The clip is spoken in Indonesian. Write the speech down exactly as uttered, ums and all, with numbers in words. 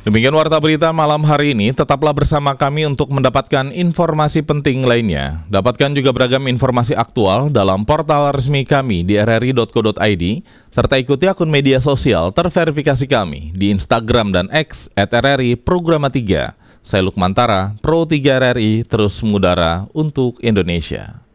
Demikian Warta Berita malam hari ini, tetaplah bersama kami untuk mendapatkan informasi penting lainnya. Dapatkan juga beragam informasi aktual dalam portal resmi kami di r r i dot co dot i d, serta ikuti akun media sosial terverifikasi kami di Instagram dan X at r r i programa tiga. Saya Lukmantara, Pro tiga R R I, terus mengudara untuk Indonesia.